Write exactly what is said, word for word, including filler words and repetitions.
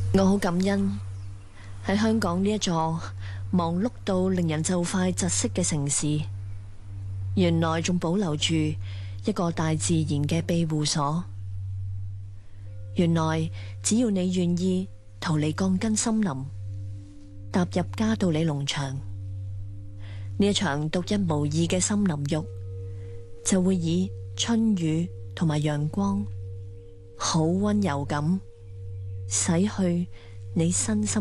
我好感恩喺香港呢一座忙碌到令人就快窒息嘅城市，原來仲保留住一個大自然嘅庇護所。原來只要你願意逃離鋼筋森林，踏入嘉道理農場，呢一場獨一無二嘅森林浴就會以春雨同埋陽光好溫柔咁洗去你身心